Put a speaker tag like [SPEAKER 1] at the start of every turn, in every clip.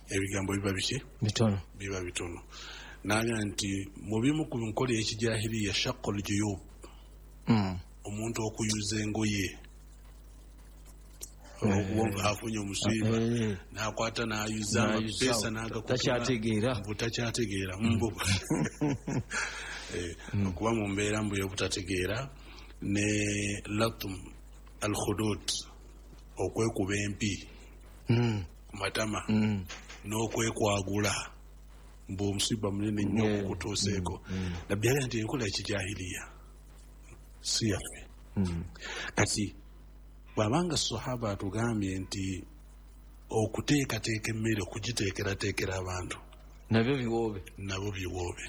[SPEAKER 1] ebigambo biba biki
[SPEAKER 2] bitono
[SPEAKER 1] biba bitono naga nti mu bimu ku nkola y'ekijahiliya shaqqul juyub omuntu okuyuza engoye afunye omusiiba n'akwata n'ayuza amapesa n'agakutachategeera mbu okuba mu mbeera mbu y'obutategeera ne latum al-khudud okwekuba empi ku matama n'okwekwagula mbu omusiba munene nnyo okukutuuseeko nabbi yali nti enkola ekijahiliya si yaffe kati bw'abanga sahaba atugambye nti okuteekateeka emmere okugiteekerateekera abantu nabo biwoobe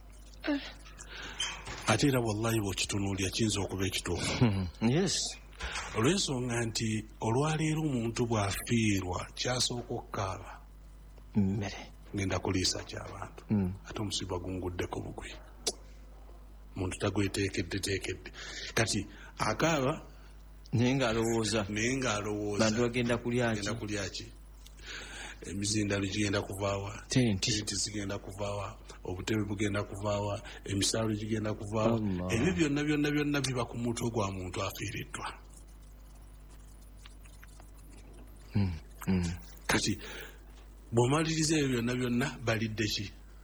[SPEAKER 1] ate era wallahi bw'okitunuulya kiyinza okuba ekituufu olw'ensonga nti olwaleero omuntu bw'afiirwa kyasooka okukaaba
[SPEAKER 2] mmere
[SPEAKER 1] ngenda kuliisa ky'abantu ate omusiba gunguddeko bugwi omuntu tagweteekeddeteekedde kati akaaba
[SPEAKER 2] naye ng'alowooza bantu bagenda
[SPEAKER 1] kulya ki emizindaalo gigenda kuvaawa tenti zigenda kuvaawa obutebe bugenda kuvaawa emisaalo gigenda kuvaawa ebyo byonna biba ku mutwe gwa muntu afiiriddwa kati bw'omaliriza ebyo byonna balidde ki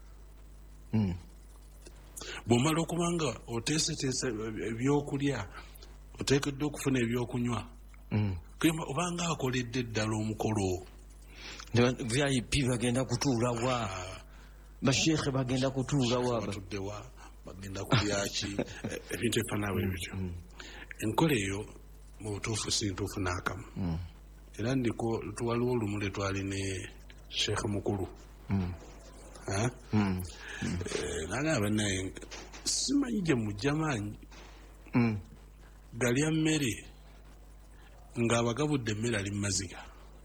[SPEAKER 1] bw'omala okuba nga oteeseteese ebyokulya oteekeddwa okufuna ebyokunywa obanga akoledde eddala omukolo
[SPEAKER 2] VIP bagenda kutuula wa basheekhe bagenda kutuula wa
[SPEAKER 1] batuddewa bagenda kulyaki ebintu ebifaanana bwe bityo enkola eyo mu butuufu si ntuufu n'akamu era ndiko tuwaliwo olumu lwe twali ne sheekhe mukulu nagamba naye simanyi gye mujja maanyi galya mmere ng'abagabudde emmere ali mumaziga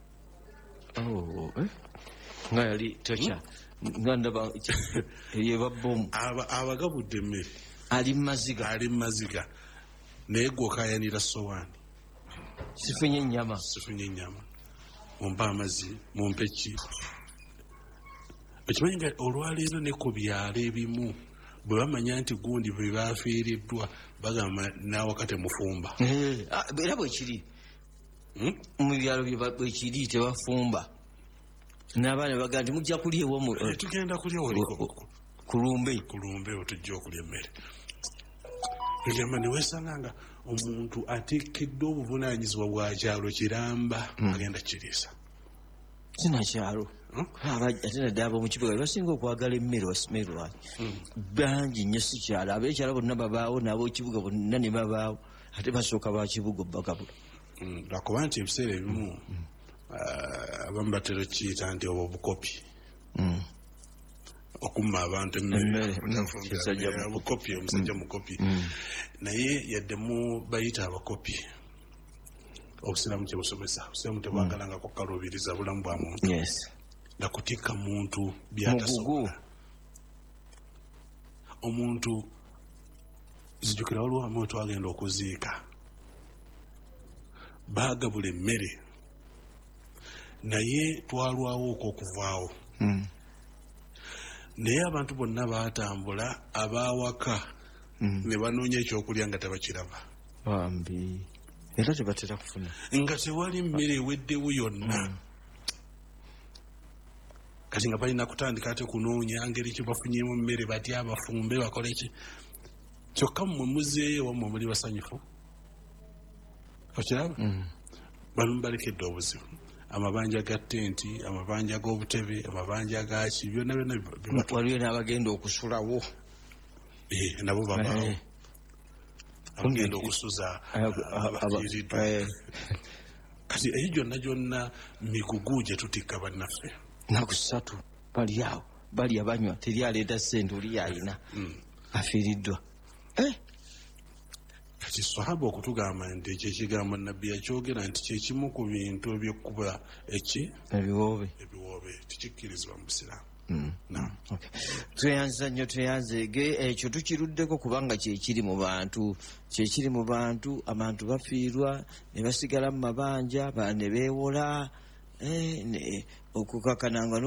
[SPEAKER 2] nga yali tocha nga ndaba yebabbomu
[SPEAKER 1] abagabudde emmere
[SPEAKER 2] ali mumaziga
[SPEAKER 1] naye gw'okayanira sowaani
[SPEAKER 2] sifunye ennyama
[SPEAKER 1] mumpe amazzi mumpe ki okimanyi nga olwaleero ne ku byalo ebimu bwe bamanya nti gundi bwe bafiiriddwa bagamba naawaka temufumba
[SPEAKER 2] era bwekiri mu byalo bwekiri tebafumba n'abaana bagaa nti mujja kulya ewomu
[SPEAKER 1] tugenda kulya kulumbe otujja okulya emmere egamba neweesanga nga omuntu ateekeddwa obuvunaanyizibwa bwa kyalo kiramba agenda kiriisa
[SPEAKER 2] sinakyalo ate naddala ab'omukibuga basinga okwagala emmere wasimere lwaki bangi nnyo si kyalo ab'ekyalo bonna babaawo n'ab'ekibuga bonna ne babaawo ate basooka bakibuga obbagabula
[SPEAKER 1] lwakuba nti ebiseera ebimu abamu batera okiyita nti obwo obukopi okumma abantu emmere omusajja mukopi naye yadde mu bayita abakopi obusiraamu kyebusomesa obusiraamu tebwagalangako kukaluubiriza bulamu bwa muntu nakutikka muntu byatasobola omuntu zijjukira waliwo wamu twagenda okuziika baagabula emmere naye twalwawo okukuvaawo naye abantu bonna baatambula abaawaka ne banoonya ekyokulya nga tebakiraba
[SPEAKER 2] era tebatera kufuna
[SPEAKER 1] nga tewali mmere eweddewo yonna kati nga balina kutandika ate kunoonya ngeri kyebafunyemu mmere batya abafumbe bakole ki kyokka mmwe muzeeyo wammwe muli basanyufu okiraba bano mubalekedde obuzibu amabanja ga tenti amabanja g'obutebe amabanja gaki byonna
[SPEAKER 2] waliwo n'abagenda okusulawo
[SPEAKER 1] nabo babaawo abagenda okusuza abafiiriddwa kati eyo gyonna migugu gye tutikka bannaffe
[SPEAKER 2] naku 3 bali awo balya banywa teri aleeta ssente oli yalina afiiriddwa
[SPEAKER 1] kati sahaba okutugamba nti ekyo ekigambo nabbi yakyogera nti kyekimu ku bintu ebyokkuba
[SPEAKER 2] ebiwoobe
[SPEAKER 1] tikikkirizibwa mu busiraamu
[SPEAKER 2] tweyanza nnyo tweyanzeege ekyo tukiruddeko kubanga kyekiri mu bantu abantu bafiirwa ne basigala mu mabanja ne beewola okukakananga